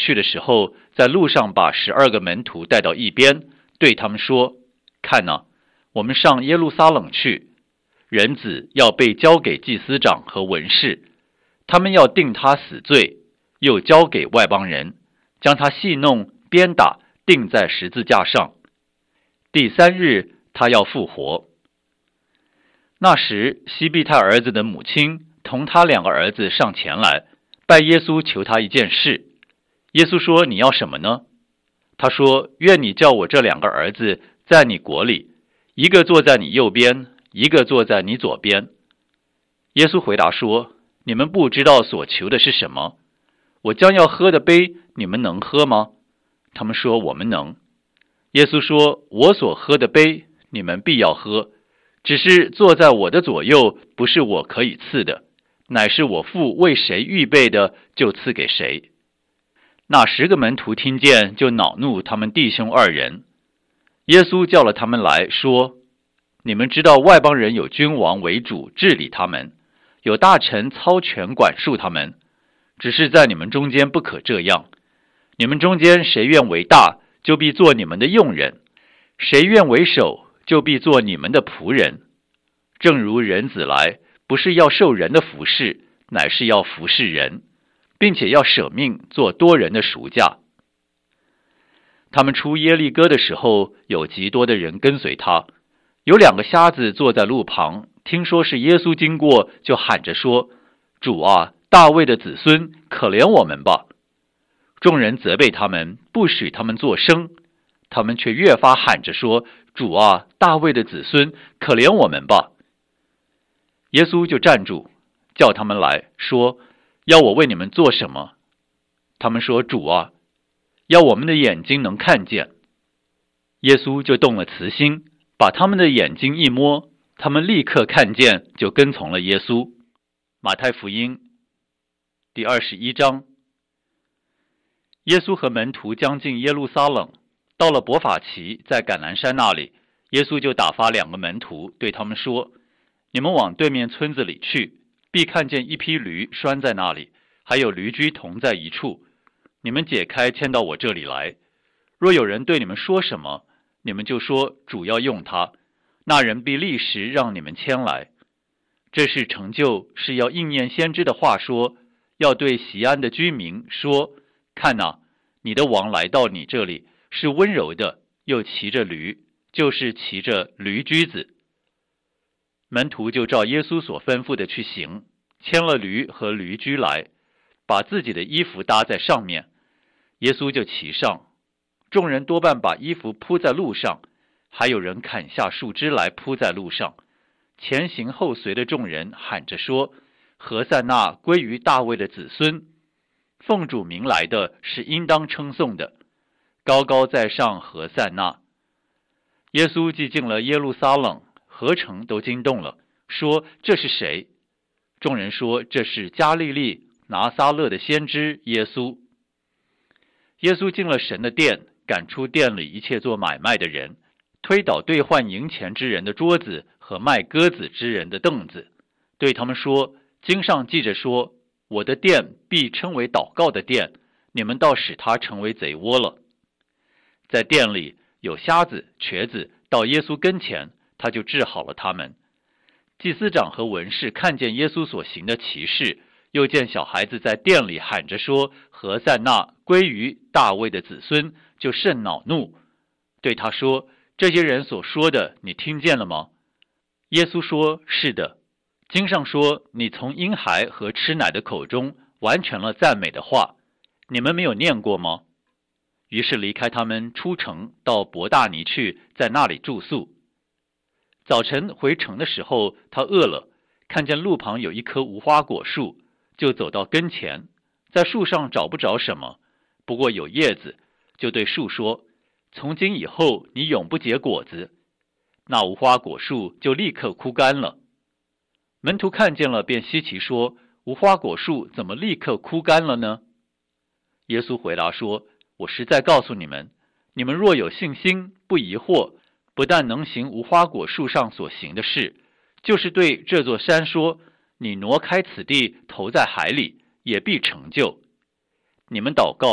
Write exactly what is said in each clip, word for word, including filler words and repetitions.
去的时候，在路上把十二个门徒带到一边，对他们说：看哪，我们上耶路撒冷去，人子要被交给祭司长和文士，他们要定他死罪，又交给外邦人，将他戏弄、鞭打，钉在十字架上。第三日，他要复活。那时，西庇太儿子的母亲同他两个儿子上前来，拜耶稣求他一件事。耶稣说：你要什么呢？他说：愿你叫我这两个儿子在你国里，一个坐在你右边，一个坐在你左边。耶稣回答说：你们不知道所求的是什么。我将要喝的杯，你们能喝吗？他们说：我们能。耶稣说：我所喝的杯，你们必要喝，只是坐在我的左右，不是我可以赐的，乃是我父为谁预备的，就赐给谁。那十个门徒听见，就恼怒他们弟兄二人。耶稣叫了他们来说：你们知道外邦人有君王为主治理他们，有大臣操权管束他们，只是在你们中间不可这样。你们中间谁愿为大，就必做你们的用人；谁愿为首，就必做你们的仆人。正如人子来，不是要受人的服侍，乃是要服侍人，并且要舍命做多人的赎价。他们出耶利哥的时候，有极多的人跟随他。有两个瞎子坐在路旁，听说是耶稣经过，就喊着说：主啊，大卫的子孙，可怜我们吧。众人责备他们，不许他们作声，他们却越发喊着说：主啊，大卫的子孙，可怜我们吧。耶稣就站住，叫他们来说：要我为你们做什么？他们说：主啊，要我们的眼睛能看见。耶稣就动了慈心，把他们的眼睛一摸，他们立刻看见，就跟从了耶稣。马太福音第二十一章。耶稣和门徒将近耶路撒冷，到了伯法其，在橄榄山那里，耶稣就打发两个门徒，对他们说：你们往对面村子里去，必看见一匹驴拴在那里，还有驴驹同在一处，你们解开牵到我这里来。若有人对你们说什么，你们就说主要用它，那人必立时让你们牵来。这事成就，是要应验先知的话说，要对锡安的居民说：看哪，你的王来到你这里，是温柔的，又骑着驴，就是骑着驴驹子。门徒就照耶稣所吩咐的去行，牵了驴和驴驹来，把自己的衣服搭在上面，耶稣就骑上。众人多半把衣服铺在路上，还有人砍下树枝来铺在路上。前行后随的众人喊着说：何塞那归于大卫的子孙，奉主名来的是应当称颂的，高高在上何塞那。耶稣既进了耶路撒冷，何城都惊动了，说：这是谁？众人说：这是加利利拿撒勒的先知耶稣。耶稣进了神的殿，赶出店里一切做买卖的人，推倒兑换银钱之人的桌子和卖鸽子之人的凳子，对他们说：经上记着说，我的殿必称为祷告的殿，你们倒使它成为贼窝了。在殿里有瞎子、瘸子到耶稣跟前，他就治好了他们。祭司长和文士看见耶稣所行的奇事，又见小孩子在殿里喊着说：何塞那归于大卫的子孙，就甚恼怒，对他说：这些人所说的，你听见了吗？耶稣说：是的。经上说，你从婴孩和吃奶的口中完成了赞美的话，你们没有念过吗？于是离开他们，出城到伯大尼去，在那里住宿。早晨回城的时候，他饿了，看见路旁有一棵无花果树，就走到跟前，在树上找不着什么，不过有叶子，就对树说：从今以后你永不结果子。那无花果树就立刻枯干了。门徒看见了，便稀奇说：无花果树怎么立刻枯干了呢？耶稣回答说：我实在告诉你们，你们若有信心，不疑惑，不但能行无花果树上所行的事，就是对这座山说：你挪开此地，投在海里，也必成就。你们祷告，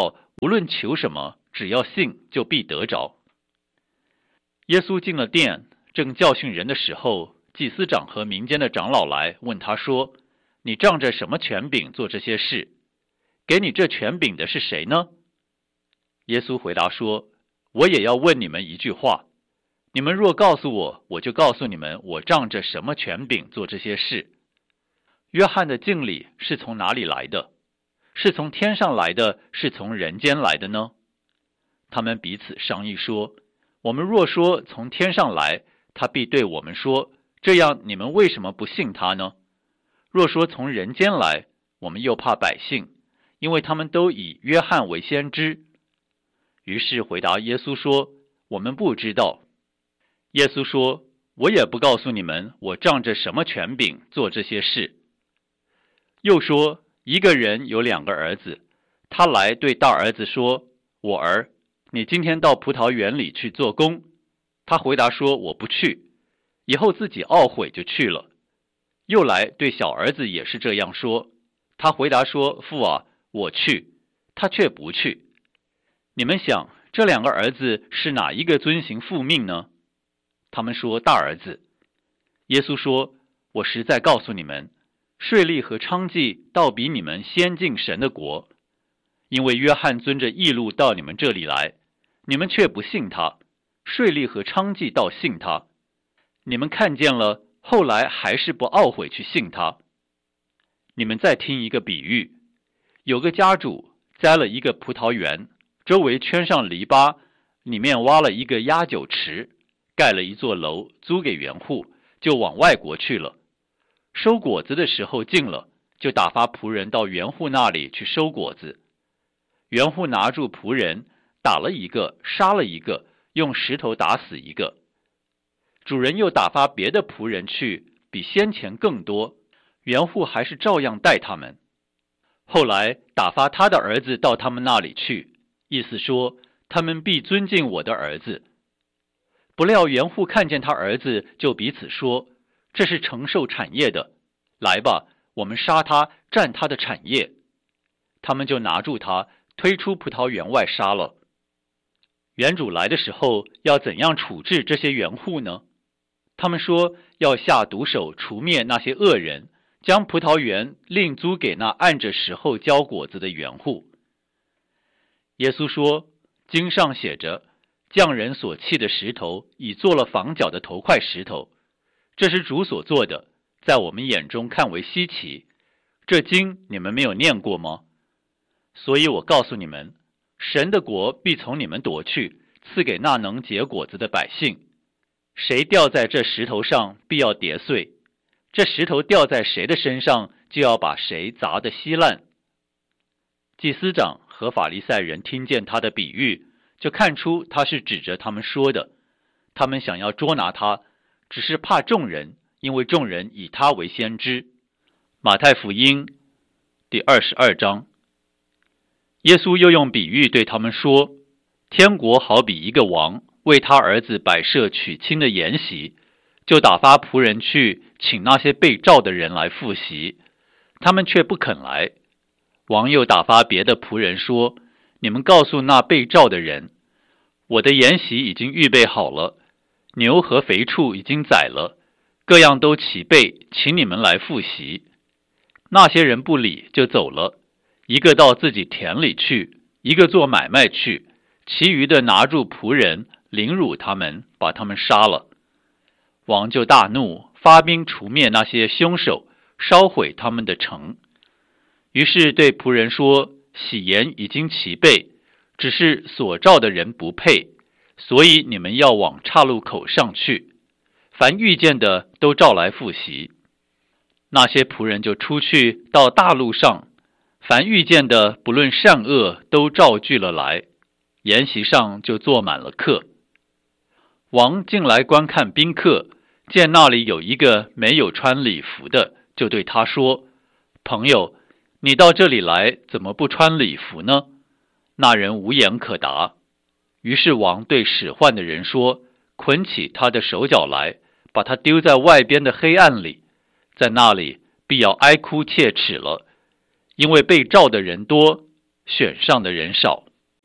无论求什么，只要信，就必得着。耶稣进了殿，正教训人的时候，祭司长和民间的长老来问他说：你仗着什么权柄做这些事？给你这权柄的是谁呢？耶稣回答说：我也要问你们一句话，你们若告诉我，我就告诉你们，我仗着什么权柄做这些事。约翰的敬礼是从哪里来的？是从天上来的，是从人间来的呢？他们彼此商议说：我们若说从天上来，他必对我们说：这样你们为什么不信他呢？若说从人间来，我们又怕百姓，因为他们都以约翰为先知。于是回答耶稣说：我们不知道。耶稣说：我也不告诉你们，我仗着什么权柄做这些事。又说：一个人有两个儿子，他来对大儿子说：我儿，你今天到葡萄园里去做工。他回答说：我不去。以后自己懊悔就去了。又来对小儿子也是这样说，他回答说：父啊，我去。他却不去。你们想，这两个儿子是哪一个遵行父命呢？他们说大儿子。耶稣说：我实在告诉你们，税吏和娼妓倒比你们先进神的国。因为约翰遵着义路到你们这里来，你们却不信他；税吏和娼妓倒信他。你们看见了，后来还是不懊悔去信他。你们再听一个比喻，有个家主栽了一个葡萄园，周围圈上篱笆，里面挖了一个压酒池，盖了一座楼，租给园户，就往外国去了。收果子的时候近了，就打发仆人到园户那里去收果子。园户拿住仆人，打了一个，杀了一个，用石头打死一个。主人又打发别的仆人去，比先前更多，园户还是照样待他们。后来打发他的儿子到他们那里去，意思说他们必尊敬我的儿子。不料园户看见他儿子，就彼此说：这是承受产业的，来吧，我们杀他，占他的产业。他们就拿住他，推出葡萄园外杀了。园主来的时候，要怎样处置这些园户呢？他们说要下毒手除灭那些恶人，将葡萄园另租给那按着时候交果子的园户。耶稣说：经上写着，匠人所弃的石头，已做了房角的头块石头。这是主所做的，在我们眼中看为稀奇。这经你们没有念过吗？所以我告诉你们，神的国必从你们夺去，赐给那能结果子的百姓。谁掉在这石头上，必要跌碎；这石头掉在谁的身上，就要把谁砸得稀烂。祭司长和法利赛人听见他的比喻，就看出他是指着他们说的。他们想要捉拿他，只是怕众人，因为众人以他为先知。马太福音第二十二章。耶稣又用比喻对他们说：天国好比一个王，为他儿子摆设娶亲的筵席，就打发仆人去请那些被召的人来赴席，他们却不肯来。王又打发别的仆人说：你们告诉那被召的人，我的筵席已经预备好了，牛和肥畜已经宰了，各样都齐备，请你们来赴席。那些人不理，就走了，一个到自己田里去，一个做买卖去，其余的拿住仆人，凌辱他们，把他们杀了。王就大怒，发兵除灭那些凶手，烧毁他们的城。于是对仆人说：喜筵已经齐备，只是所召的人不配，所以你们要往岔路口上去，凡遇见的都召来赴席。那些仆人就出去到大路上，凡遇见的不论善恶，都召聚了来，筵席上就坐满了客。王进来观看宾客，见那里有一个没有穿礼服的，就对他说：朋友，你到这里来，怎么不穿礼服呢？那人无言可答。于是王对使唤的人说：捆起他的手脚来，把他丢在外边的黑暗里，在那里必要哀哭切齿了，因为被召的人多，选上的人少。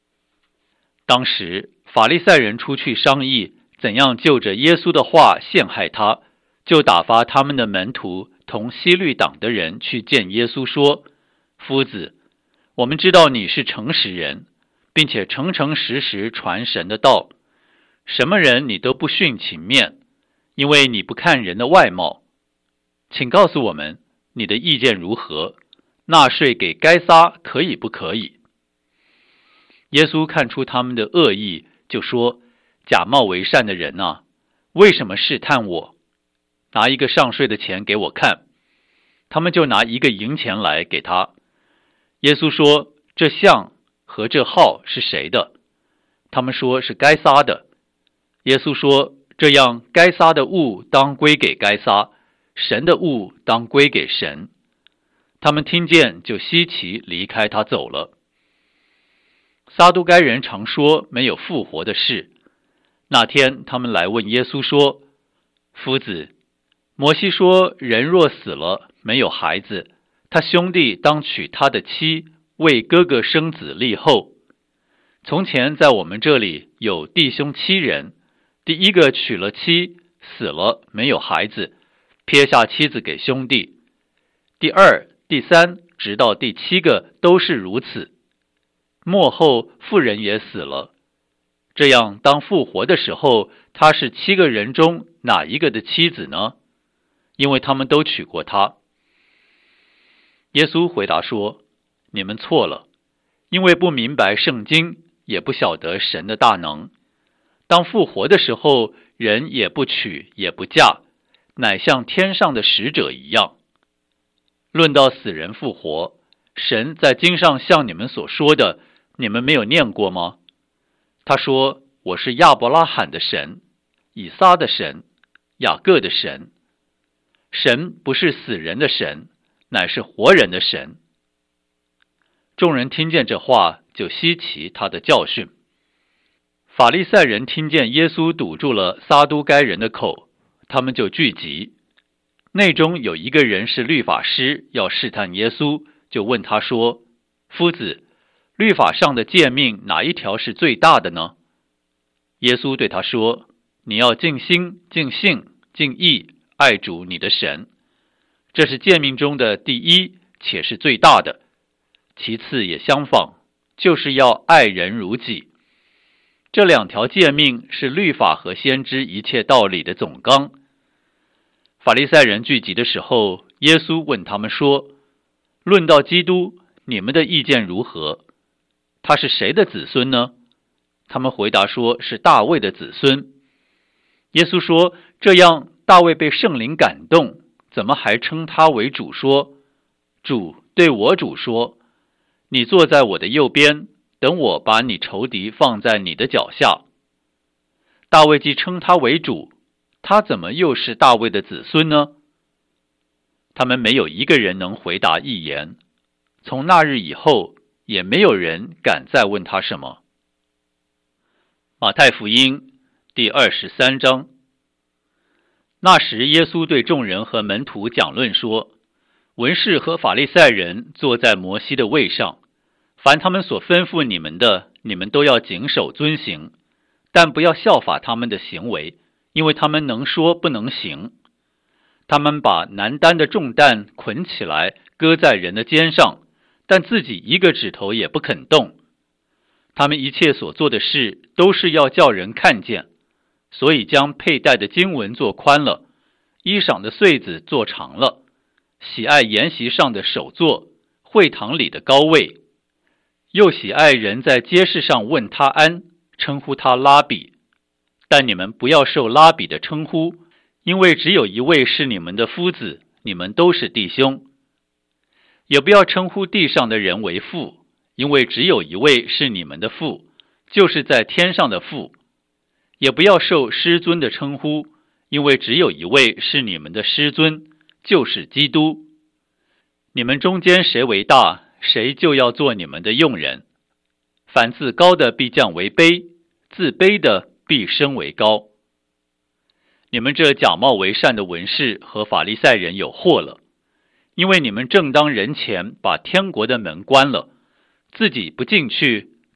当时法利赛人出去商议怎样就着耶稣的话陷害他，就打发他们的门徒同希律党的人去见耶稣说：夫子，我们知道你是诚实人，并且诚诚实实传神的道，什么人你都不徇情面，因为你不看人的外貌。请告诉我们你的意见如何？纳税给该撒可以不可以？耶稣看出他们的恶意，就说：假冒为善的人啊，为什么试探我？拿一个上税的钱给我看。他们就拿一个银钱来给他。耶稣说：这像和这号是谁的？他们说是该撒的。耶稣说：这样该撒的物当归给该撒，神的物当归给神。他们听见就稀奇，离开他走了。撒都该人常说没有复活的事。那天他们来问耶稣说：夫子，摩西说人若死了没有孩子，他兄弟当娶他的妻，为哥哥生子立后。从前在我们这里有弟兄七人，第一个娶了妻，死了没有孩子，撇下妻子给兄弟。第二、第三直到第七个都是如此。末后妇人也死了。这样当复活的时候，他是七个人中哪一个的妻子呢？因为他们都娶过她。耶稣回答说：你们错了，因为不明白圣经，也不晓得神的大能。当复活的时候，人也不娶也不嫁，乃像天上的使者一样。论到死人复活，神在经上像你们所说的，你们没有念过吗？他说：我是亚伯拉罕的神，以撒的神，雅各的神。神不是死人的神，乃是活人的神。众人听见这话，就稀奇他的教训。法利赛人听见耶稣堵住了撒都该人的口，他们就聚集。内中有一个人是律法师，要试探耶稣，就问他说：夫子，律法上的诫命哪一条是最大的呢？耶稣对他说：你要尽心、尽性、尽意爱主你的神，这是诫命中的第一，且是最大的。其次也相仿，就是要爱人如己。这两条诫命是律法和先知一切道理的总纲。法利赛人聚集的时候，耶稣问他们说：论到基督，你们的意见如何？他是谁的子孙呢？他们回答说是大卫的子孙。耶稣说：这样大卫被圣灵感动，怎么还称他为主说？主对我主说：你坐在我的右边，等我把你仇敌放在你的脚下。大卫既称他为主，他怎么又是大卫的子孙呢？他们没有一个人能回答一言。从那日以后，也没有人敢再问他什么。马太福音第二十三章。那时耶稣对众人和门徒讲论说：文士和法利赛人坐在摩西的位上，凡他们所吩咐你们的，你们都要谨守遵行，但不要效法他们的行为，因为他们能说不能行。他们把难担的重担捆起来，搁在人的肩上，但自己一个指头也不肯动。他们一切所做的事，都是要叫人看见，所以将佩戴的经文做宽了，衣裳的穗子做长了，喜爱筵席上的首座，会堂里的高位，又喜爱人在街市上问他安，称呼他拉比。但你们不要受拉比的称呼，因为只有一位是你们的夫子，你们都是弟兄。也不要称呼地上的人为父，因为只有一位是你们的父，就是在天上的父。也不要受师尊的称呼，因为只有一位是你们的师尊，就是基督。你们中间谁为大，谁就要做你们的用人。凡自高的必降为卑，自卑的必升为高。你们这假冒为善的文士和法利赛人有祸了，因为你们正当人前把天国的门关了，自己不进去，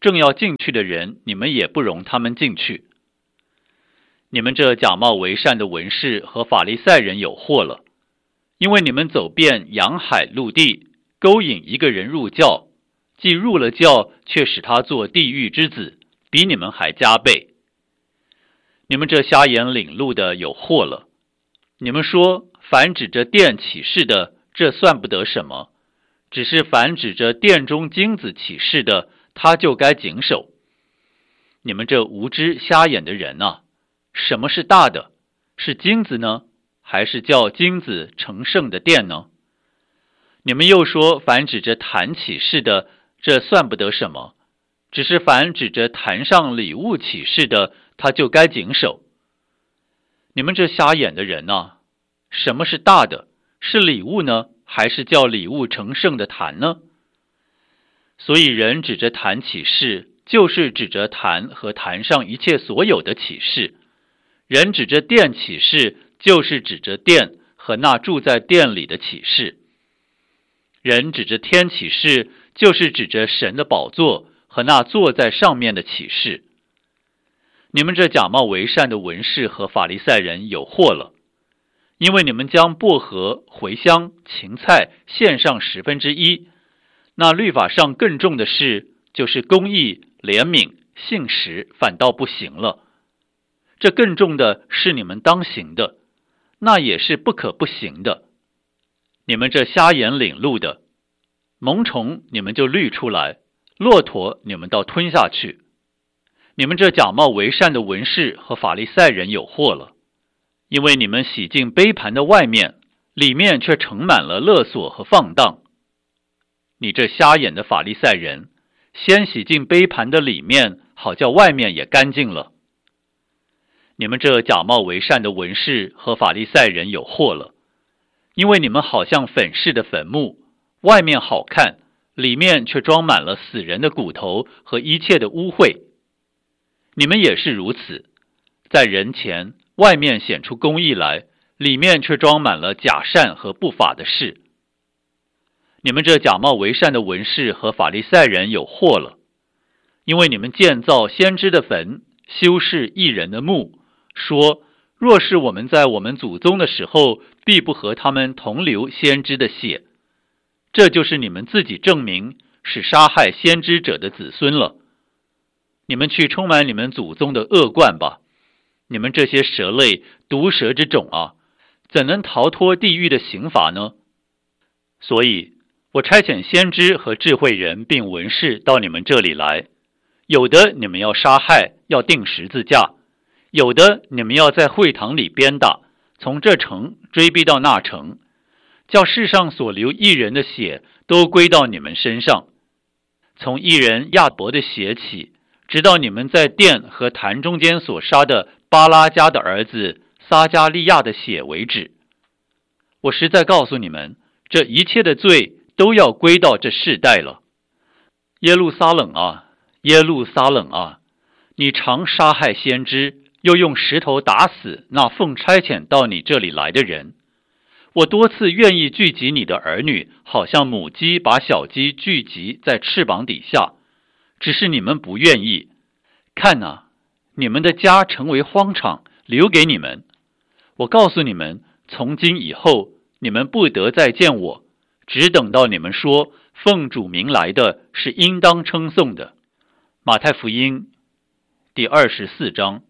正要进去的人，你们也不容他们进去。你们这假冒为善的文士和法利赛人有祸了，因为你们走遍洋海陆地，勾引一个人入教，既入了教，却使他做地狱之子，比你们还加倍。你们这瞎眼领路的有祸了！你们说，凡指着殿起誓的，这算不得什么；只是凡指着殿中金子起誓的，他就该谨守。你们这无知瞎眼的人啊，什么是大的？是金子呢，还是叫金子成圣的殿呢？你们又说，凡指着坛起誓的，这算不得什么；只是凡指着坛上礼物起誓的，他就该谨守。你们这瞎眼的人啊，什么是大的？是礼物呢，还是叫礼物成圣的坛呢？所以人指着坛起誓，就是指着坛和坛上一切所有的起誓；人指着殿起誓，就是指着殿和那住在殿里的起誓；人指着天起誓，就是指着神的宝座和那坐在上面的起誓。你们这假冒为善的文士和法利赛人有祸了，因为你们将薄荷、茴香、芹菜献上十分之一，那律法上更重的事，就是公义、怜悯、信实，反倒不行了。这更重的是你们当行的，那也是不可不行的。你们这瞎眼领路的，虻虫你们就滤出来，骆驼你们倒吞下去。你们这假冒为善的文士和法利赛人有祸了，因为你们洗净杯盘的外面，里面却盛满了勒索和放荡。你这瞎眼的法利赛人，先洗净杯盘的里面，好叫外面也干净了。你们这假冒为善的文士和法利赛人有祸了，因为你们好像粉饰的坟墓，外面好看，里面却装满了死人的骨头和一切的污秽。你们也是如此，在人前外面显出公义来，里面却装满了假善和不法的事。你们这假冒为善的文士和法利赛人有祸了，因为你们建造先知的坟，修饰义人的墓，说若是我们在我们祖宗的时候，必不和他们同流先知的血。这就是你们自己证明是杀害先知者的子孙了。你们去充满你们祖宗的恶贯吧！你们这些蛇类、毒蛇之种啊，怎能逃脱地狱的刑罚呢？所以我差遣先知和智慧人并文士到你们这里来，有的你们要杀害，要钉十字架；有的你们要在会堂里鞭打，从这城追逼到那城，叫世上所流义人的血都归到你们身上，从义人亚伯的血起，直到你们在殿和坛中间所杀的巴拉加的儿子撒加利亚的血为止。我实在告诉你们，这一切的罪都要归到这世代了。耶路撒冷啊，耶路撒冷啊，你常杀害先知，又用石头打死那奉差遣到你这里来的人。我多次愿意聚集你的儿女，好像母鸡把小鸡聚集在翅膀底下，只是你们不愿意。看啊，你们的家成为荒场，留给你们。我告诉你们，从今以后，你们不得再见我，只等到你们说奉主名来的是应当称颂的。马太福音第二十四章。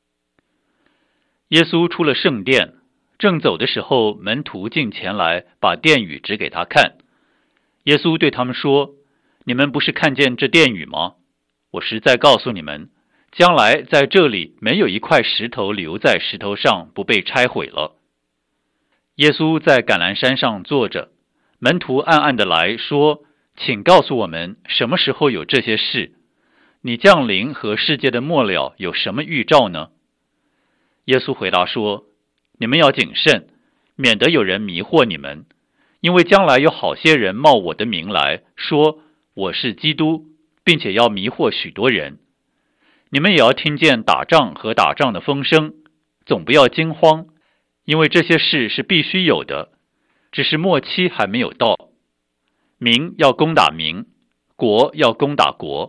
耶稣出了圣殿，正走的时候，门徒进前来，把殿宇指给他看。耶稣对他们说：你们不是看见这殿宇吗？我实在告诉你们，将来在这里没有一块石头留在石头上不被拆毁了。耶稣在橄榄山上坐着，门徒暗暗的来说：请告诉我们什么时候有这些事？你降临和世界的末了有什么预兆呢？耶稣回答说：你们要谨慎，免得有人迷惑你们，因为将来有好些人冒我的名来说我是基督，并且要迷惑许多人。你们也要听见打仗和打仗的风声，总不要惊慌，因为这些事是必须有的，只是末期还没有到。民要攻打民，国要攻打国，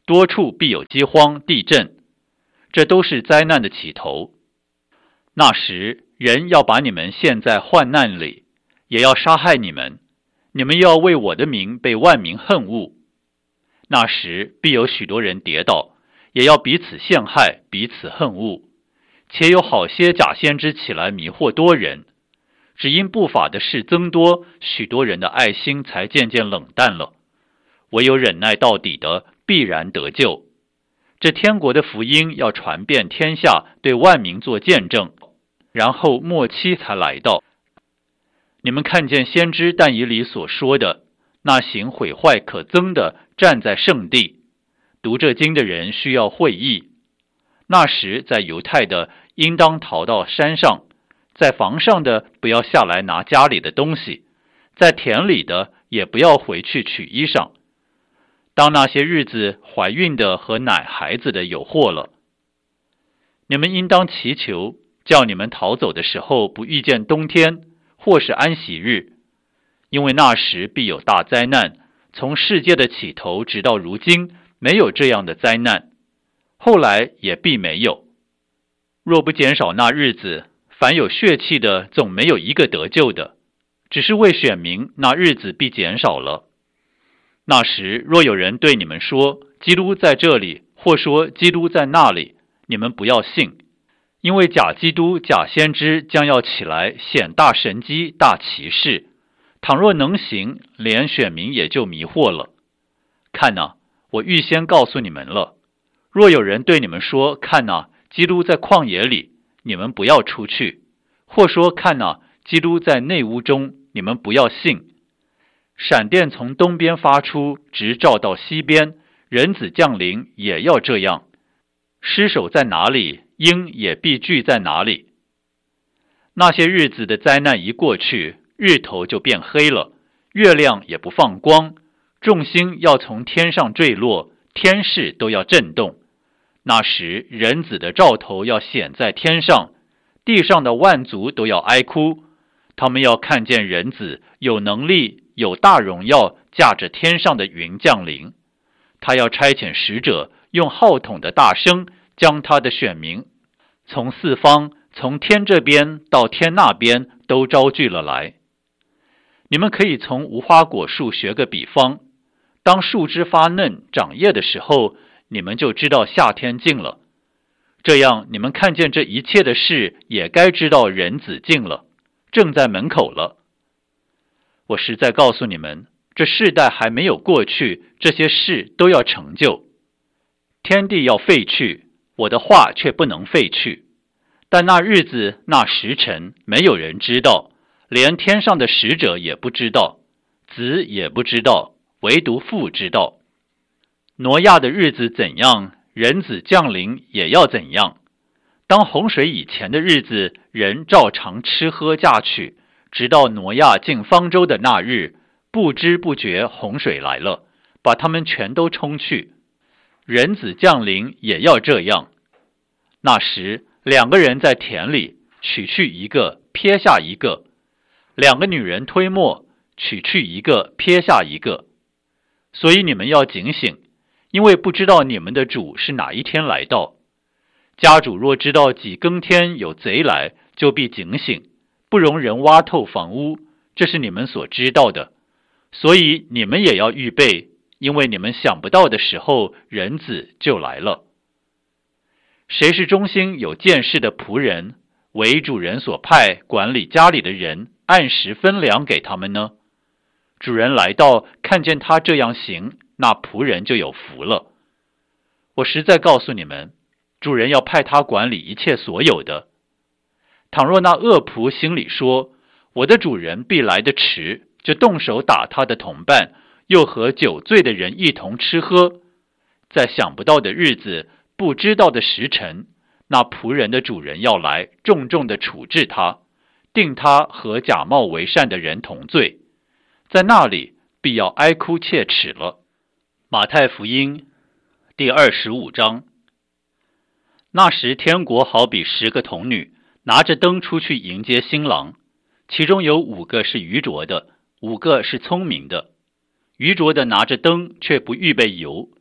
多处必有饥荒、地震，这都是灾难的起头。那时，人要把你们陷在患难里，也要杀害你们，你们要为我的名被万民恨恶。那时，必有许多人跌倒，也要彼此陷害，彼此恨恶。且有好些假先知起来迷惑多人，只因不法的事增多，许多人的爱心才渐渐冷淡了。唯有忍耐到底的，必然得救。这天国的福音要传遍天下，对万民做见证，然后末期才来到。你们看见先知但以理所说的，那行毁坏可憎的站在圣地，读这经的人需要会意。那时在犹太的应当逃到山上，在房上的不要下来拿家里的东西，在田里的也不要回去取衣裳。当那些日子，怀孕的和奶孩子的有祸了。你们应当祈求，叫你们逃走的时候不遇见冬天，或是安息日，因为那时必有大灾难，从世界的起头直到如今，没有这样的灾难，后来也必没有。若不减少那日子，凡有血气的总没有一个得救的，只是为选民，那日子必减少了。那时若有人对你们说基督在这里，或说基督在那里，你们不要信，因为假基督、假先知将要起来显大神机、大奇事，倘若能行，连选民也就迷惑了。看哪，我预先告诉你们了。若有人对你们说，看哪，基督在旷野里，你们不要出去；或说，看哪，基督在内屋中，你们不要信。闪电从东边发出，直照到西边，人子降临也要这样。尸首在哪里，鹰也必聚在哪里。那些日子的灾难一过去，日头就变黑了，月亮也不放光，众星要从天上坠落，天势都要震动。那时人子的兆头要显在天上，地上的万族都要哀哭，他们要看见人子有能力、有大荣耀，驾着天上的云降临。他要差遣使者，用号筒的大声，将他的选民从四方，从天这边到天那边都招聚了来。你们可以从无花果树学个比方，当树枝发嫩长叶的时候，你们就知道夏天近了。这样你们看见这一切的事，也该知道人子近了，正在门口了。我实在告诉你们，这世代还没有过去，这些事都要成就。天地要废去，我的话却不能废去。但那日子、那时辰，没有人知道，连天上的使者也不知道，子也不知道，唯独父知道。挪亚的日子怎样，人子降临也要怎样。当洪水以前的日子，人照常吃喝嫁娶，直到挪亚进方舟的那日，不知不觉洪水来了，把他们全都冲去。人子降临也要这样。那时两个人在田里，取去一个，撇下一个；两个女人推磨，取去一个，撇下一个。所以你们要警醒，因为不知道你们的主是哪一天来到。家主若知道几更天有贼来，就必警醒，不容人挖透房屋，这是你们所知道的。所以你们也要预备，因为你们想不到的时候，人子就来了。谁是忠心有见识的仆人，为主人所派管理家里的人，按时分粮给他们呢？主人来到，看见他这样行，那仆人就有福了。我实在告诉你们，主人要派他管理一切所有的。倘若那恶仆心里说，我的主人必来得迟，就动手打他的同伴，又和酒醉的人一同吃喝，在想不到的日子，不知道的时辰，那仆人的主人要来，重重的处置他，定他和假冒为善的人同罪，在那里必要哀哭切齿了。马太福音第二十五章。那时天国好比十个童女，拿着灯出去迎接新郎，其中有五个是愚拙的，五个是聪明的。愚拙的拿着灯，却不预备油，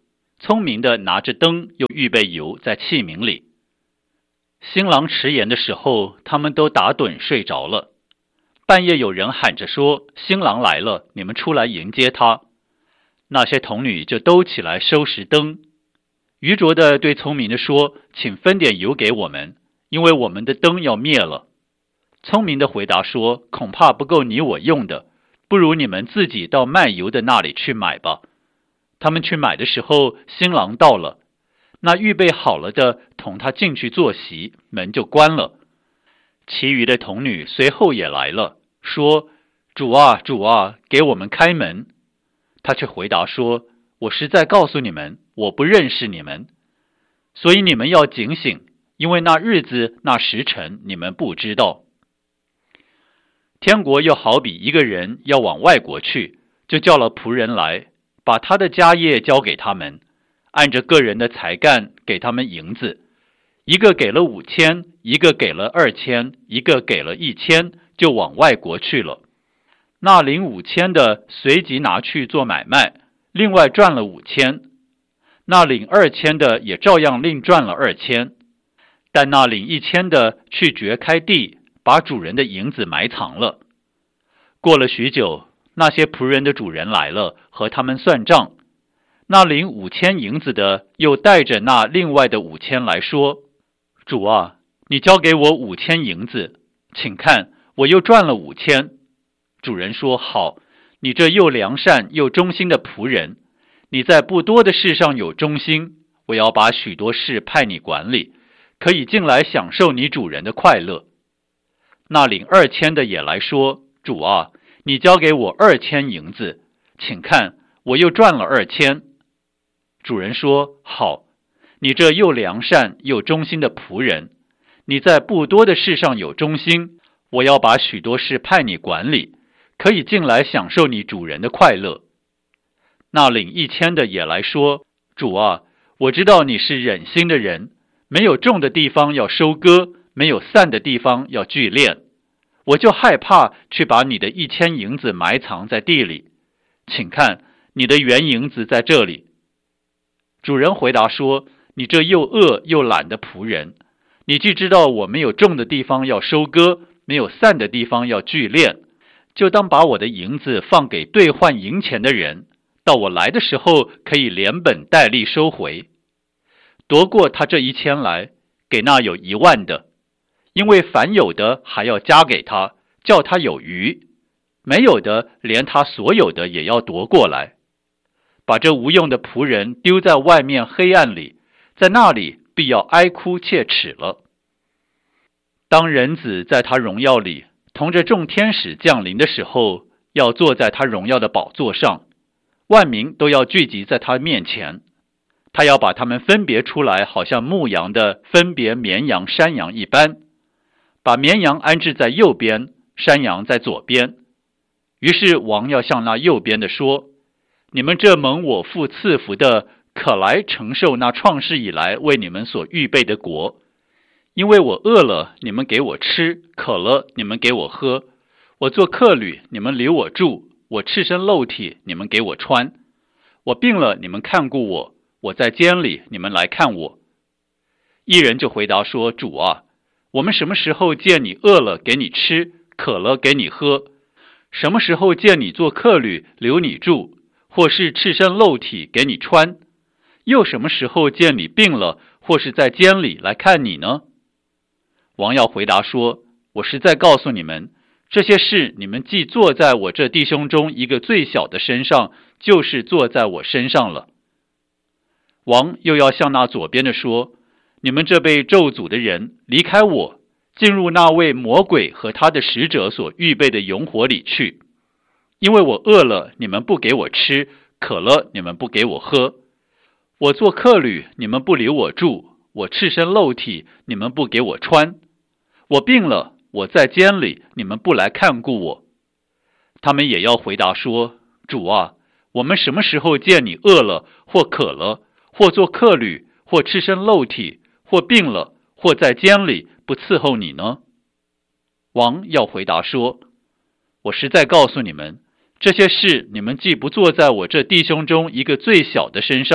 聪明的拿着灯，又预备油在器皿里。新郎迟延的时候，他们都打盹睡着了。半夜有人喊着说：新郎来了，你们出来迎接他。那些童女就都起来收拾灯。愚拙的对聪明的说：请分点油给我们，因为我们的灯要灭了。聪明的回答说：恐怕不够你我用的，不如你们自己到卖油的那里去买吧。他们去买的时候，新郎到了，那预备好了的同他进去坐席，门就关了。其余的童女随后也来了，说：主啊，主啊，给我们开门。他却回答说：我实在告诉你们，我不认识你们。所以你们要警醒，因为那日子那时辰你们不知道。天国又好比一个人要往外国去，就叫了仆人来，把他的家业交给他们，按着个人的才干给他们银子，一个给了五千，一个给了二千，一个给了一千，就往外国去了。那领五千的随即拿去做买卖，另外赚了五千；那领二千的也照样另赚了二千。但那领一千的去掘开地，把主人的银子埋藏了。过了许久，那些仆人的主人来了，和他们算账。那领五千银子的又带着那另外的五千来说：主啊，你交给我五千银子，请看，我又赚了五千。主人说：好，你这又良善又忠心的仆人，你在不多的事上有忠心，我要把许多事派你管理，可以进来享受你主人的快乐。那领二千的也来说：主啊，你交给我二千银子，请看，我又赚了二千。主人说：好，你这又良善又忠心的仆人，你在不多的事上有忠心，我要把许多事派你管理，可以进来享受你主人的快乐。那领一千的也来说：主啊，我知道你是忍心的人，没有种的地方要收割，没有散的地方要聚敛，我就害怕去把你的一千银子埋藏在地里，请看，你的原银子在这里。主人回答说：你这又恶又懒的仆人，你既知道我没有种的地方要收割，没有散的地方要聚敛，就当把我的银子放给兑换银钱的人，到我来的时候可以连本带利收回。夺过他这一千来，给那有一万的，因为凡有的还要加给他，叫他有余；没有的，连他所有的也要夺过来。把这无用的仆人丢在外面黑暗里，在那里必要哀哭切齿了。当人子在他荣耀里同着众天使降临的时候，要坐在他荣耀的宝座上，万民都要聚集在他面前。他要把他们分别出来，好像牧羊的分别绵羊山羊一般，把绵羊安置在右边，山羊在左边。于是王要向那右边的说：你们这蒙我父赐福的，可来承受那创世以来为你们所预备的国。因为我饿了，你们给我吃；渴了，你们给我喝；我做客旅，你们留我住；我赤身露体，你们给我穿；我病了，你们看顾我；我在监里，你们来看我。一人就回答说：主啊，我们什么时候见你饿了给你吃，渴了给你喝？什么时候见你做客旅留你住，或是赤身露体给你穿？又什么时候见你病了，或是在监里来看你呢？王要回答说：我实在告诉你们，这些事你们既坐在我这弟兄中一个最小的身上，就是坐在我身上了。王又要向那左边的说：你们这被咒诅的人，离开我，进入那位魔鬼和他的使者所预备的永火里去。因为我饿了，你们不给我吃；渴了，你们不给我喝；我做客旅，你们不留我住；我赤身露体，你们不给我穿；我病了，我在监里，你们不来看顾我。他们也要回答说：主啊，我们什么时候见你饿了，或渴了，或做客旅，或赤身露体，或病了，或在监里，不伺候你呢？王要回答说：我实在告诉你们，这些事你们既不坐在我这弟兄中一个最小的身上，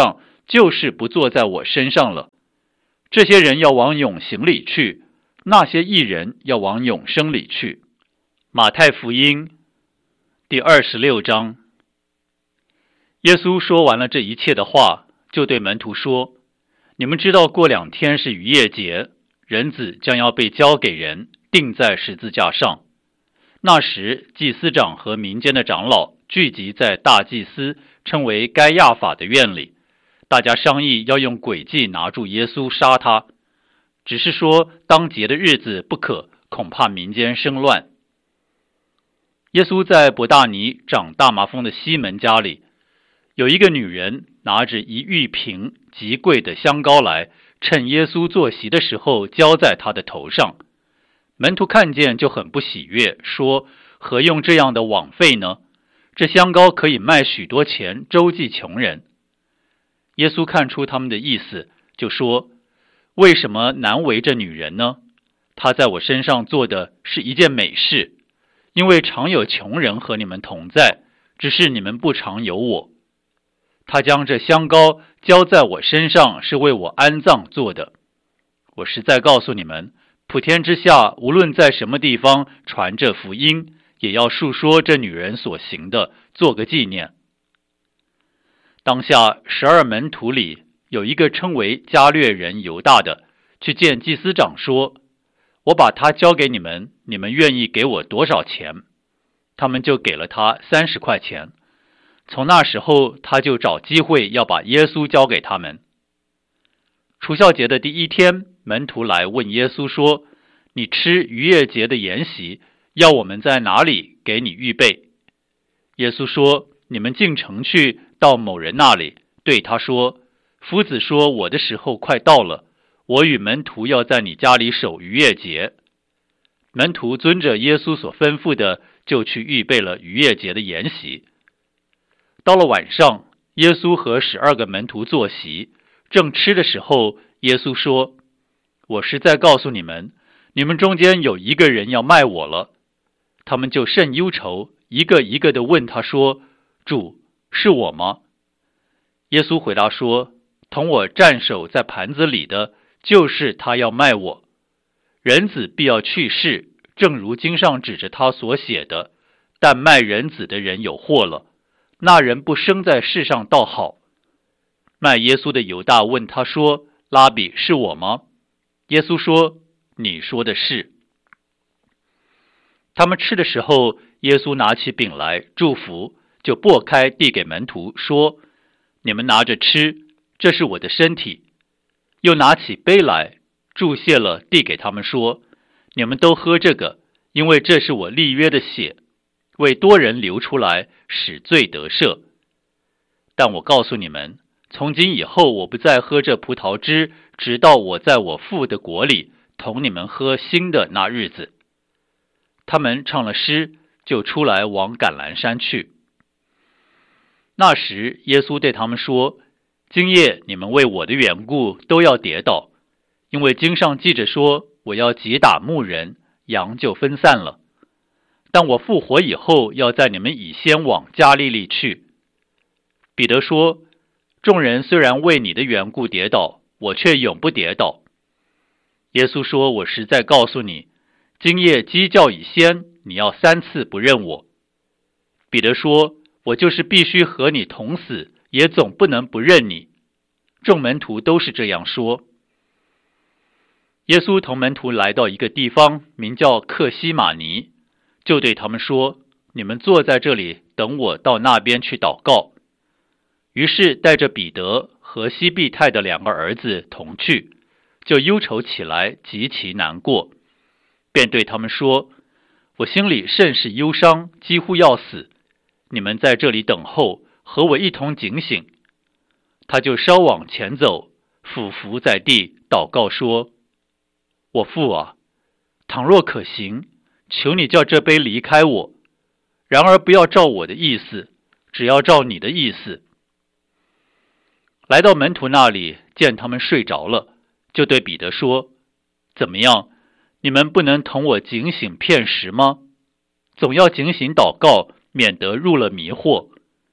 就是不坐在我身上了。这些人要往永刑里去，那些义人要往永生里去。马太福音第二十六章。耶稣说完了这一切的话，就对门徒说：你们知道过两天是逾越节，人子将要被交给人，钉在十字架上。那时祭司长和民间的长老聚集在大祭司称为该亚法的院里，大家商议要用诡计拿住耶稣杀他，只是说当节的日子不可，恐怕民间生乱。耶稣在伯大尼长大麻风的西门家里，有一个女人拿着一玉瓶极贵的香膏来，趁耶稣坐席的时候浇在他的头上。门徒看见就很不喜悦，说：何用这样的枉费呢？这香膏可以卖许多钱，周济穷人。耶稣看出他们的意思，就说：为什么难为这女人呢？她在我身上做的是一件美事，因为常有穷人和你们同在，只是你们不常有我。她将这香膏浇在我身上，是为我安葬做的。我实在告诉你们，普天之下，无论在什么地方传这福音，也要述说这女人所行的，做个纪念。当下十二门徒里有一个称为加略人犹大的，去见祭司长说：我把他交给你们，你们愿意给我多少钱？他们就给了他三十块钱。从那时候，他就找机会要把耶稣交给他们。除酵节的第一天，门徒来问耶稣说：你吃逾越节的筵席，要我们在哪里给你预备？耶稣说：你们进城去，到某人那里，对他说：夫子说我的时候快到了，我与门徒要在你家里守逾越节。门徒遵着耶稣所吩咐的，就去预备了逾越节的筵席。到了晚上，耶稣和十二个门徒坐席，正吃的时候，耶稣说：我实在告诉你们，你们中间有一个人要卖我了。他们就甚忧愁，一个一个的问他说：主，是我吗？耶稣回答说：同我蘸手在盘子里的，就是他要卖我。人子必要去世，正如经上指着他所写的，但卖人子的人有祸了。那人不生在世上倒好。卖耶稣的犹大问他说：拉比，是我吗？耶稣说：你说的是。他们吃的时候，耶稣拿起饼来祝福，就擘开递给门徒，说：你们拿着吃，这是我的身体。又拿起杯来祝谢了，递给他们说：你们都喝这个，因为这是我立约的血，为多人流出来，使罪得赦。但我告诉你们，从今以后我不再喝这葡萄汁，直到我在我父的国里同你们喝新的那日子。他们唱了诗，就出来往橄榄山去。那时耶稣对他们说：今夜你们为我的缘故都要跌倒，因为经上记着说，我要击打牧人，羊就分散了。但我复活以后，要在你们以先往加利利去。彼得说：众人虽然为你的缘故跌倒，我却永不跌倒。耶稣说：我实在告诉你，今夜鸡叫以先，你要三次不认我。彼得说：我就是必须和你同死，也总不能不认你。众门徒都是这样说。耶稣同门徒来到一个地方，名叫客西马尼，就对他们说：你们坐在这里，等我到那边去祷告。于是带着彼得和西庇太的两个儿子同去，就忧愁起来，极其难过，便对他们说：我心里甚是忧伤，几乎要死。你们在这里等候，和我一同警醒。他就稍往前走，俯伏在地，祷告说：我父啊，倘若可行，求你叫这杯离开我，然而不要照我的意思，只要照你的意思。来到门徒那里，见他们睡着了，就对彼得说：怎么样，你们不能同我警醒片时吗？总要警醒祷告，免得入了迷惑。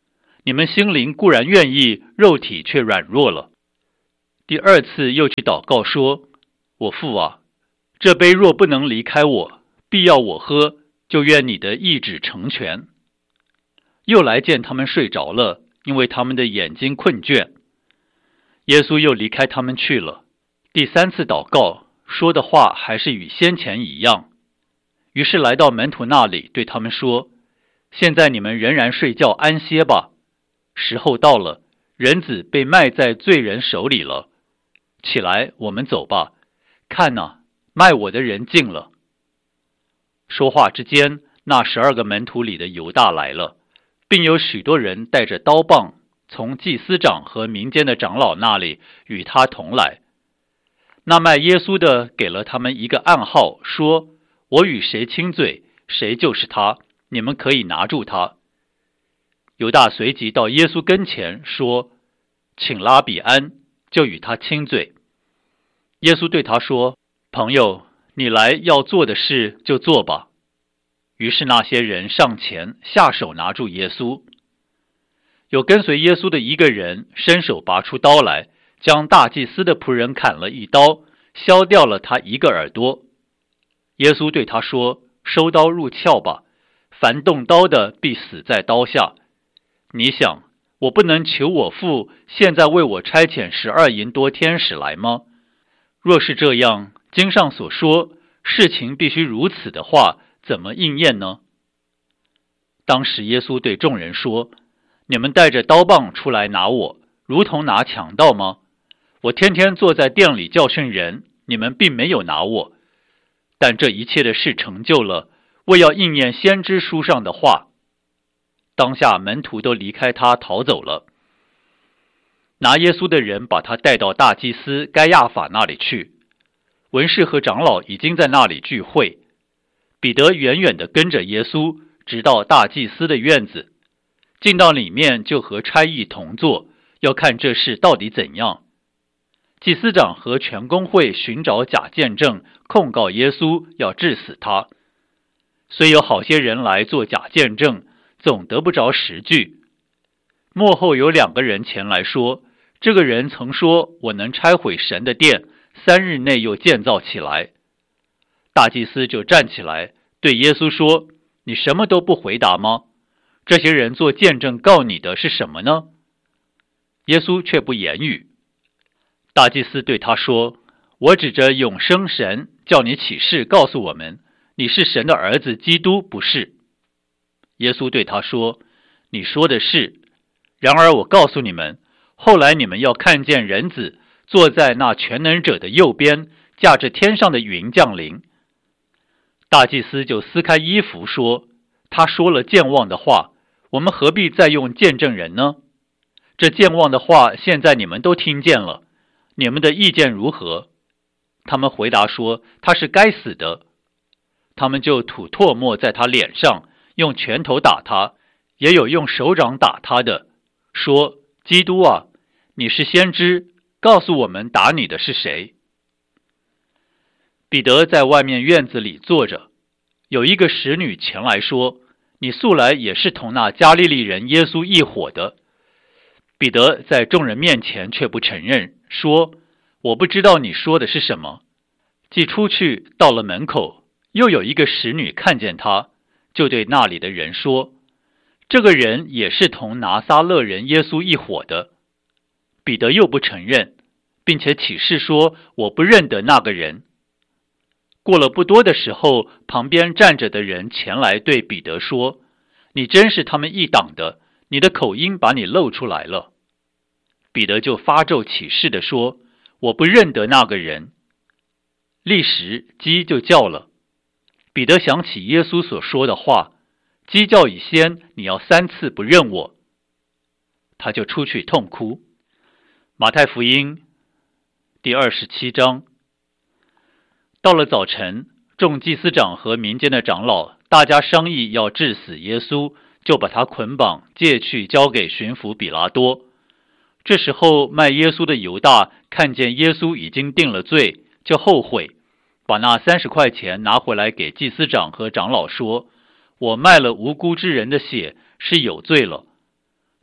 你们心灵固然愿意，肉体却软弱了。第二次又去祷告说，我父啊，这杯若不能离开我，必要我喝，就愿你的意旨成全。又来见他们睡着了，因为他们的眼睛困倦。耶稣又离开他们去了。第三次祷告，说的话还是与先前一样。于是来到门徒那里，对他们说，现在你们仍然睡觉安歇吧，时候到了，人子被卖在罪人手里了。起来，我们走吧，看哪，卖我的人近了。说话之间，那十二个门徒里的犹大来了，并有许多人带着刀棒从祭司长和民间的长老那里与他同来。那卖耶稣的给了他们一个暗号，说，我与谁亲嘴，谁就是他，你们可以拿住他。犹大随即到耶稣跟前说，请拉比安，就与他亲嘴。耶稣对他说，朋友，你来要做的事就做吧。于是那些人上前下手拿住耶稣。有跟随耶稣的一个人伸手拔出刀来，将大祭司的仆人砍了一刀，削掉了他一个耳朵。耶稣对他说，收刀入鞘吧，凡动刀的必死在刀下。你想，我不能求我父现在为我差遣十二营多天使来吗？若是这样，经上所说事情必须如此的话，怎么应验呢？当时耶稣对众人说，你们带着刀棒出来拿我，如同拿强盗吗？我天天坐在店里教训人，你们并没有拿我。但这一切的事成就了，为要应验先知书上的话。当下门徒都离开他逃走了。拿耶稣的人把他带到大祭司该亚法那里去，文士和长老已经在那里聚会。彼得远远地跟着耶稣，直到大祭司的院子，进到里面就和差役同坐，要看这事到底怎样。祭司长和全公会寻找假见证，控告耶稣，要治死他。虽有好些人来做假见证，总得不着实据。末后有两个人前来说，这个人曾说，我能拆毁神的殿，三日内又建造起来。大祭司就站起来对耶稣说，你什么都不回答吗？这些人做见证告你的是什么呢？耶稣却不言语。大祭司对他说，我指着永生神叫你起誓告诉我们，你是神的儿子基督，不是？耶稣对他说，你说的是。然而我告诉你们，后来你们要看见人子坐在那全能者的右边，驾着天上的云降临。大祭司就撕开衣服说，他说了健忘的话，我们何必再用见证人呢？这健忘的话现在你们都听见了，你们的意见如何？他们回答说，他是该死的。他们就吐唾沫在他脸上，用拳头打他，也有用手掌打他的，说，基督啊，你是先知，告诉我们打你的是谁？彼得在外面院子里坐着，有一个使女前来说，你素来也是同那加利利人耶稣一伙的。彼得在众人面前却不承认，说，我不知道你说的是什么。既出去到了门口，又有一个使女看见他，就对那里的人说，这个人也是同拿撒勒人耶稣一伙的。彼得又不承认，并且起誓说，我不认得那个人。过了不多的时候，旁边站着的人前来对彼得说，你真是他们一党的，你的口音把你露出来了。彼得就发咒起誓的说，我不认得那个人。立时鸡就叫了。彼得想起耶稣所说的话，鸡叫以先，你要三次不认我。他就出去痛哭。马太福音第二十七章。到了早晨，众祭司长和民间的长老大家商议要治死耶稣，就把他捆绑借去交给巡抚比拉多。这时候卖耶稣的犹大看见耶稣已经定了罪，就后悔，把那三十块钱拿回来给祭司长和长老说，我卖了无辜之人的血，是有罪了。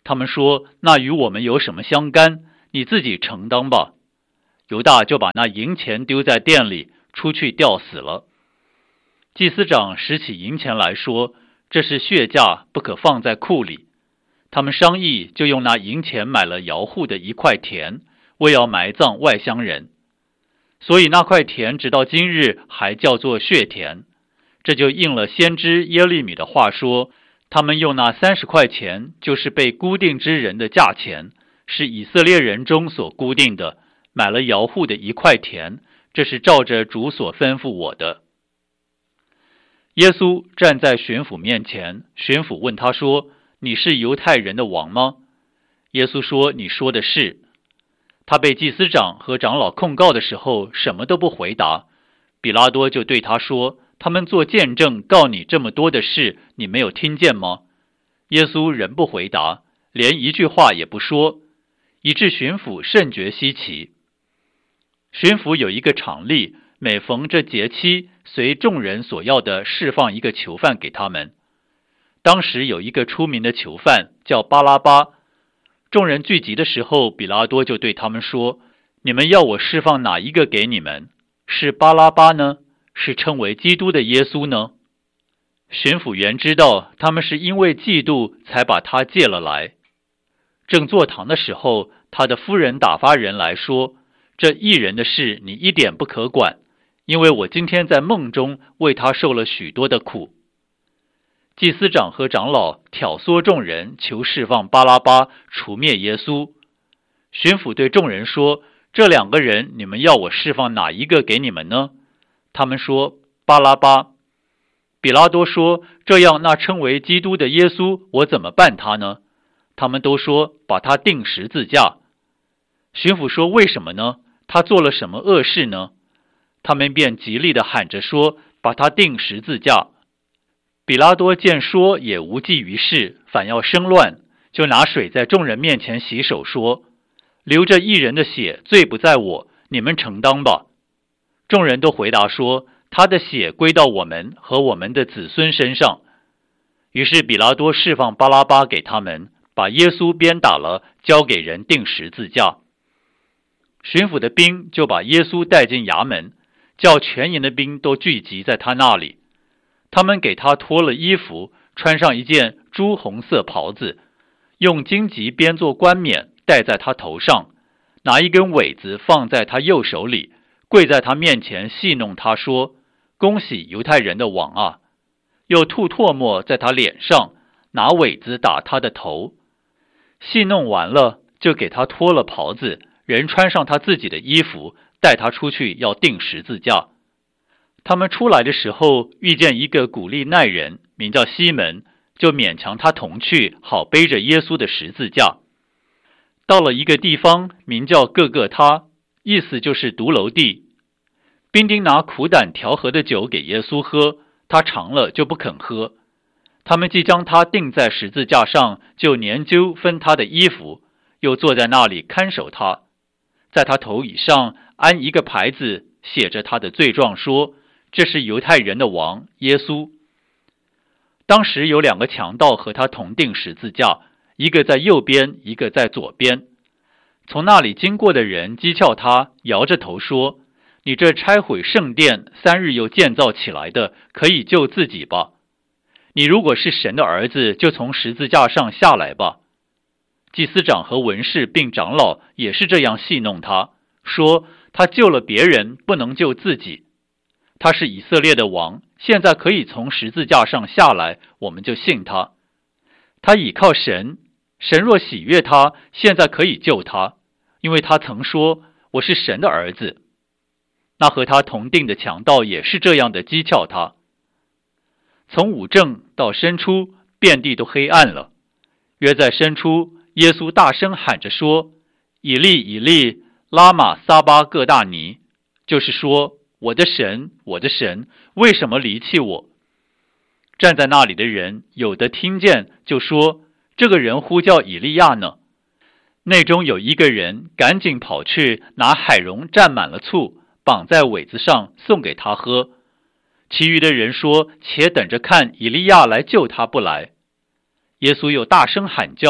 他们说：那与我们有什么相干？你自己承担吧。犹大就把那银钱丢在店里，出去吊死了。祭司长拾起银钱来说：这是血价，不可放在库里。他们商议，就用那银钱买了窑户的一块田，为要埋葬外乡人。所以那块田直到今日还叫做血田。这就应了先知耶利米的话说：他们用那三十块钱，就是被固定之人的价钱，是以色列人中所固定的，买了窑户的一块田，这是照着主所吩咐我的。耶稣站在巡抚面前，巡抚问他说：你是犹太人的王吗？耶稣说：你说的是。他被祭司长和长老控告的时候，什么都不回答。比拉多就对他说：他们做见证告你这么多的事，你没有听见吗？耶稣仍不回答，连一句话也不说，以致巡抚甚觉稀奇。巡抚有一个常例，每逢这节期，随众人所要的释放一个囚犯给他们。当时有一个出名的囚犯叫巴拉巴。众人聚集的时候，比拉多就对他们说：你们要我释放哪一个给你们？是巴拉巴呢？是称为基督的耶稣呢？巡抚原知道他们是因为嫉妒才把他借了来。正坐堂的时候，他的夫人打发人来说：这义人的事你一点不可管，因为我今天在梦中为他受了许多的苦。祭司长和长老挑唆众人，求释放巴拉巴，除灭耶稣。巡抚对众人说：这两个人，你们要我释放哪一个给你们呢？他们说：巴拉巴。比拉多说：这样，那称为基督的耶稣，我怎么办他呢？他们都说：把他钉十字架。巡抚说：为什么呢？他做了什么恶事呢？他们便极力地喊着说：把他钉十字架。比拉多见说也无济于事，反要生乱，就拿水在众人面前洗手，说：流着义人的血，罪不在我，你们承担吧。众人都回答说：他的血归到我们和我们的子孙身上。于是比拉多释放巴拉巴给他们，把耶稣鞭打了，交给人钉十字架。巡抚的兵就把耶稣带进衙门，叫全营的兵都聚集在他那里。他们给他脱了衣服，穿上一件朱红色袍子，用荆棘编作冠冕戴在他头上，拿一根苇子放在他右手里，跪在他面前戏弄他说：恭喜犹太人的王啊！又吐唾沫在他脸上，拿苇子打他的头。戏弄完了，就给他脱了袍子，人穿上他自己的衣服，带他出去要钉十字架。他们出来的时候，遇见一个古利奈人，名叫西门，就勉强他同去，好背着耶稣的十字架。到了一个地方，名叫各各他，意思就是独楼地。兵丁拿苦胆调和的酒给耶稣喝，他尝了就不肯喝。他们既将他钉在十字架上，就研究分他的衣服，又坐在那里看守他。在他头以上安一个牌子，写着他的罪状，说：这是犹太人的王耶稣。当时有两个强盗和他同钉十字架，一个在右边，一个在左边。从那里经过的人讥诮他，摇着头说：你这拆毁圣殿，三日又建造起来的，可以救自己吧。你如果是神的儿子，就从十字架上下来吧。祭司长和文士并长老也是这样戏弄他，说他救了别人，不能救自己。他是以色列的王，现在可以从十字架上下来，我们就信他。他倚靠神，神若喜悦他，现在可以救他，因为他曾说：我是神的儿子。那和他同定的强盗也是这样的讥诮他。从午正到申初，遍地都黑暗了。约在申初，耶稣大声喊着说：以利以利，拉玛撒巴各大尼，就是说：我的神，我的神，为什么离弃我？站在那里的人有的听见，就说：这个人呼叫以利亚呢。内中有一个人赶紧跑去，拿海蓉蘸满了醋，绑在苇子上，送给他喝。其余的人说：且等着看以利亚来救他不来。耶稣又大声喊叫，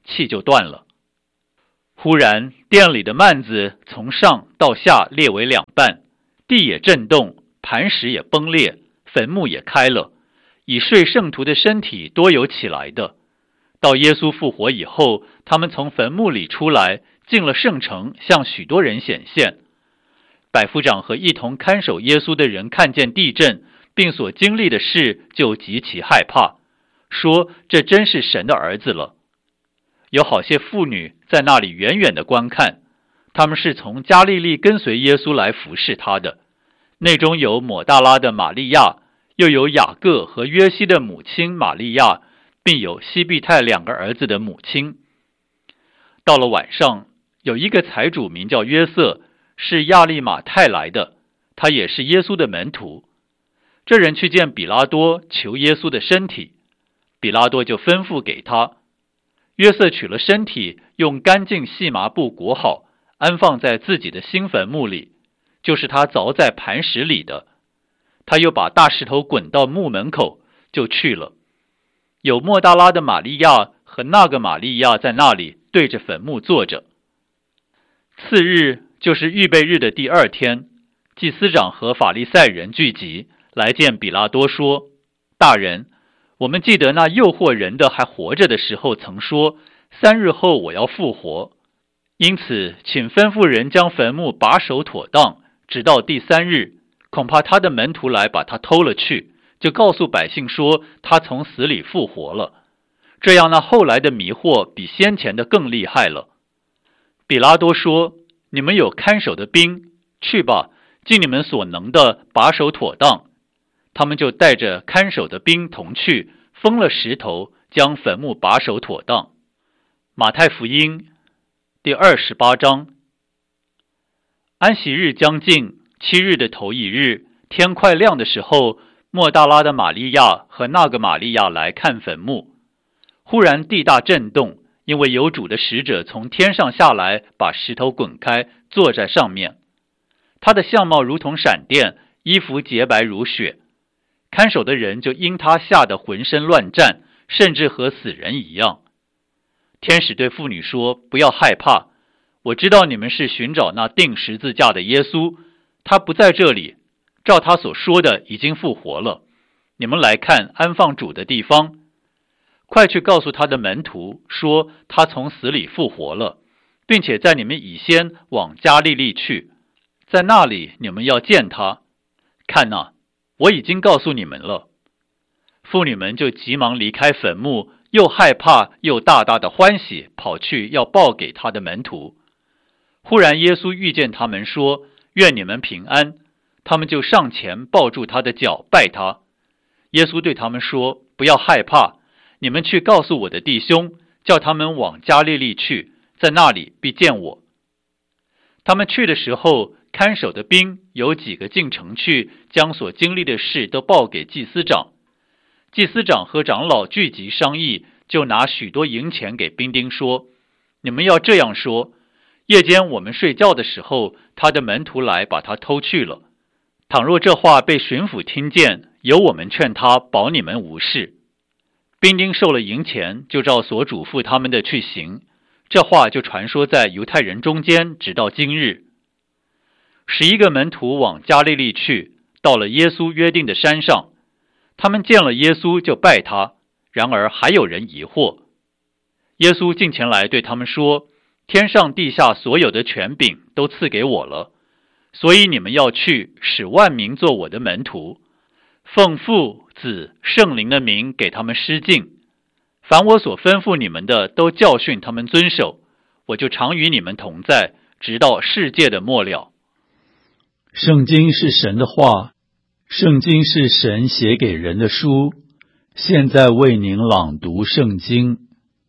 气就断了。忽然殿里的幔子从上到下裂为两半，地也震动，磐石也崩裂，坟墓也开了，以睡圣徒的身体多有起来的。到耶稣复活以后，他们从坟墓里出来，进了圣城，向许多人显现。百夫长和一同看守耶稣的人看见地震并所经历的事，就极其害怕，说这真是神的儿子了。有好些妇女在那里远远的观看，他们是从加利利跟随耶稣来服侍他的，内中有抹大拉的玛利亚，又有雅各和约西的母亲玛利亚，并有西庇太两个儿子的母亲。到了晚上，有一个财主名叫约瑟，是亚利马太来的，他也是耶稣的门徒。这人去见比拉多，求耶稣的身体，比拉多就吩咐给他。约瑟取了身体，用干净细麻布裹好，安放在自己的新坟墓里，就是他凿在磐石里的。他又把大石头滚到墓门口，就去了。有抹大拉的玛利亚和那个玛利亚在那里对着坟墓坐着。次日，就是预备日的第二天，祭司长和法利赛人聚集，来见比拉多说：大人，我们记得那诱惑人的还活着的时候曾说，三日后我要复活。因此请吩咐人将坟墓把守妥当，直到第三日，恐怕他的门徒来把他偷了去，就告诉百姓说他从死里复活了。这样那后来的迷惑比先前的更厉害了。比拉多说：你们有看守的兵，去吧，尽你们所能的把守妥当。他们就带着看守的兵同去，封了石头，将坟墓把守妥当。马太福音第二十八章。安息日将近，七日的头一日，天快亮的时候，抹大拉的玛利亚和那个玛利亚来看坟墓。忽然地大震动，因为有主的使者从天上下来，把石头滚开，坐在上面。他的相貌如同闪电，衣服洁白如雪。看守的人就因他吓得浑身乱战，甚至和死人一样。天使对妇女说：不要害怕，我知道你们是寻找那钉十字架的耶稣，他不在这里，照他所说的已经复活了。你们来看安放主的地方，快去告诉他的门徒，说他从死里复活了，并且在你们以先往加利利去，在那里你们要见他。看哪，我已经告诉你们了。妇女们就急忙离开坟墓，又害怕又大大的欢喜，跑去要报给他的门徒。忽然耶稣遇见他们，说：愿你们平安。他们就上前抱住他的脚，拜他。耶稣对他们说：不要害怕，你们去告诉我的弟兄，叫他们往加利利去，在那里必见我。他们去的时候，看守的兵有几个进城去，将所经历的事都报给祭司长。祭司长和长老聚集商议，就拿许多银钱给兵丁说：你们要这样说，夜间我们睡觉的时候，他的门徒来把他偷去了。倘若这话被巡抚听见，由我们劝他保你们无事。兵丁受了银钱，就照所嘱咐他们的去行。这话就传说在犹太人中间，直到今日。十一个门徒往加利利去，到了耶稣约定的山上。他们见了耶稣，就拜他。然而还有人疑惑。耶稣近前来对他们说：天上地下所有的权柄都赐给我了，所以你们要去，使万民做我的门徒，奉父子圣灵的名给他们施浸。凡我所吩咐你们的，都教训他们遵守。我就常与你们同在，直到世界的末了。 圣经是神的话，圣经是神写给人的书。现在为您朗读圣经。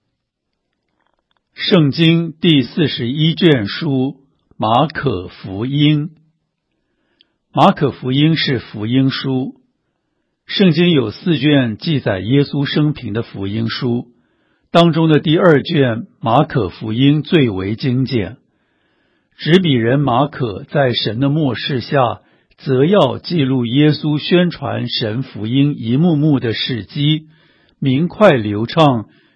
圣经第四十一卷书，马可福音。马可福音是福音书。圣经有四卷记载耶稣生平的福音书，当中的第二卷马可福音最为精简。执笔人马可在神的默示下，则要记录耶稣宣传神福音一幕幕的事迹，明快流畅，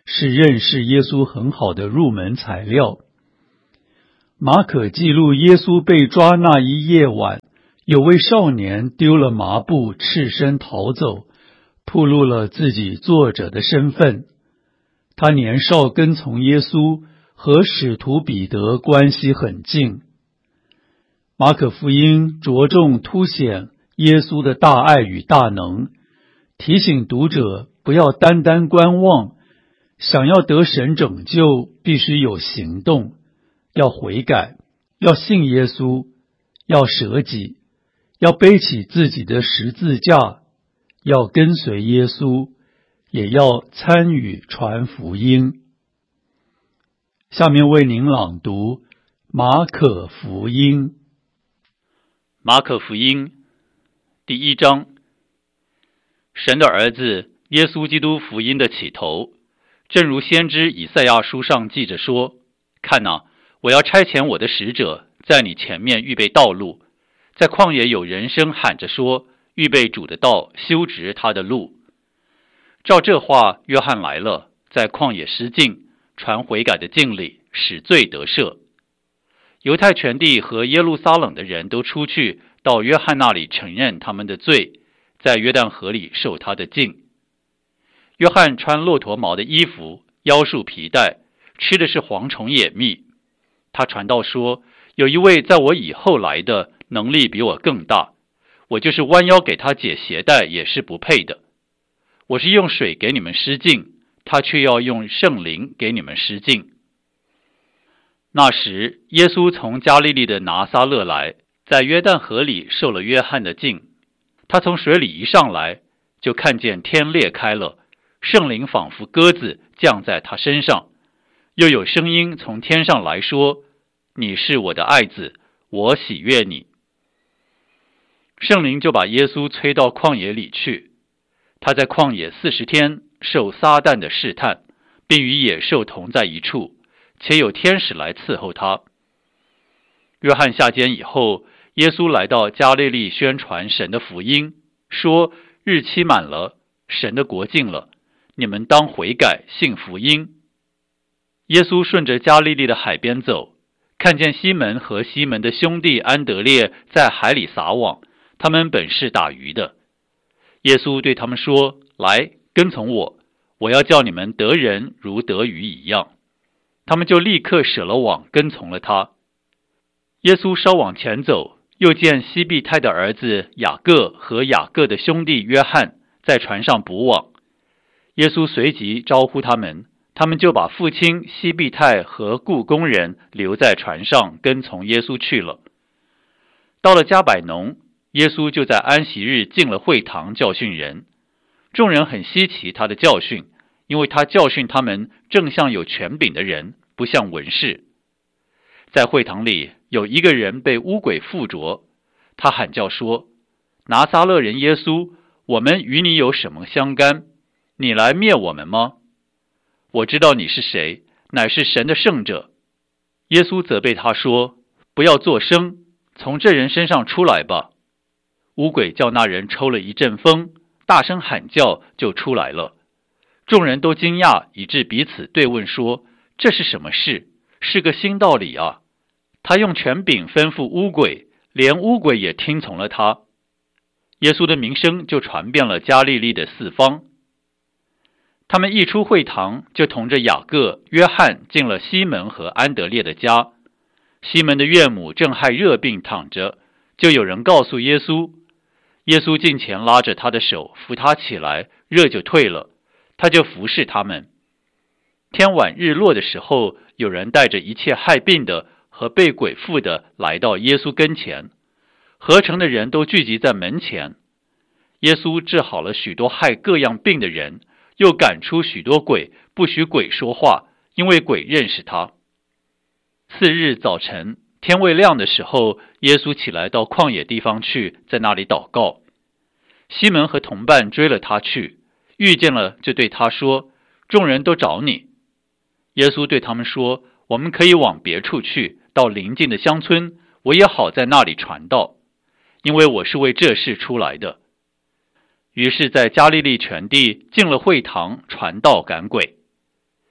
是认识耶稣很好的入门材料。马可记录耶稣被抓那一夜晚，有位少年丢了麻布，赤身逃走，暴露了自己作者的身份。他年少跟从耶稣，和使徒彼得关系很近。马可福音着重凸显耶稣的大爱与大能，提醒读者不要单单观望，想要得神拯救，必须有行动，要悔改，要信耶稣，要舍己，要背起自己的十字架，要跟随耶稣，也要参与传福音。下面为您朗读马可福音。 马可福音第一章，神的儿子耶稣基督福音的起头，正如先知以赛亚书上记着说：看哪，我要差遣我的使者，在你前面预备道路。在旷野有人声喊着说：预备主的道，修直他的路。照这话，约翰来了，在旷野施浸，传悔改的敬礼，使罪得赦。犹太全地和耶路撒冷的人都出去到约翰那里承认他们的罪，在约旦河里受他的浸。约翰穿骆驼毛的衣服，腰束皮带，吃的是蝗虫野蜜。他传道说：有一位在我以后来的，能力比我更大，我就是弯腰给他解鞋带也是不配的。我是用水给你们施浸，他却要用圣灵给你们施浸。那时，耶稣从加利利的拿撒勒来，在约旦河里受了约翰的浸。他从水里一上来，就看见天裂开了，圣灵仿佛鸽子降在他身上，又有声音从天上来说：你是我的爱子，我喜悦你。圣灵就把耶稣催到旷野里去，他在旷野四十天受撒旦的试探，并与野兽同在一处，且有天使来伺候他。约翰下监以后，耶稣来到加利利宣传神的福音，说：日期满了，神的国近了，你们当悔改，信福音。耶稣顺着加利利的海边走，看见西门和西门的兄弟安德烈在海里撒网，他们本是打鱼的。耶稣对他们说：来，跟从我，我要叫你们得人如得鱼一样。他们就立刻舍了网，跟从了他。耶稣稍往前走，又见西庇太的儿子雅各和雅各的兄弟约翰在船上捕网。耶稣随即招呼他们，他们就把父亲西庇太和雇工人留在船上，跟从耶稣去了。到了加百农，耶稣就在安息日进了会堂教训人。众人很稀奇他的教训，因为他教训他们正像有权柄的人，不像文士。在会堂里有一个人被污鬼附着，他喊叫说：拿撒勒人耶稣，我们与你有什么相干？你来灭我们吗？我知道你是谁，乃是神的圣者。耶稣责备他说：不要作声，从这人身上出来吧。污鬼叫那人抽了一阵风，大声喊叫，就出来了。众人都惊讶，以致彼此对问说：这是什么事？是个新道理啊！他用权柄吩咐污鬼，连污鬼也听从了他。耶稣的名声就传遍了加利利的四方。他们一出会堂，就同着雅各、约翰进了西门和安德烈的家。西门的岳母正害热病躺着，就有人告诉耶稣。耶稣近前拉着他的手，扶他起来，热就退了，他就服侍他们。天晚日落的时候，有人带着一切害病的和被鬼附的来到耶稣跟前，合城的人都聚集在门前。耶稣治好了许多害各样病的人，又赶出许多鬼，不许鬼说话，因为鬼认识他。次日早晨，天未亮的时候，耶稣起来到旷野地方去，在那里祷告。西门和同伴追了他去，遇见了就对他说：众人都找你。耶稣对他们说：我们可以往别处去，到邻近的乡村，我也好在那里传道，因为我是为这事出来的。于是在加利利全地进了会堂，传道赶鬼。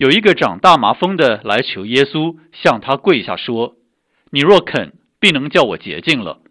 有一个长大麻风的来求耶稣，向他跪下说：你若肯，必能叫我洁净了。